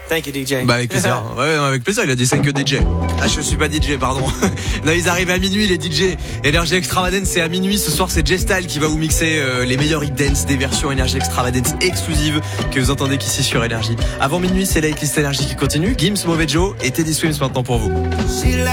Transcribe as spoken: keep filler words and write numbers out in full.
Thank you, D J. Bah avec plaisir. Ouais, avec plaisir. Il a dit thank you D J. Ah, je suis pas D J, pardon. Non, ils arrivent à minuit, les D J. Énergie Extravagance, c'est à minuit. Ce soir, c'est J-Style qui va vous mixer euh, les meilleurs hit dance des versions Énergie Extravagance exclusives que vous entendez qu'ici sur Énergie. Avant minuit, c'est la liste Énergie qui continue. Gims, Mauvais Joe et Teddy Swims maintenant pour vous.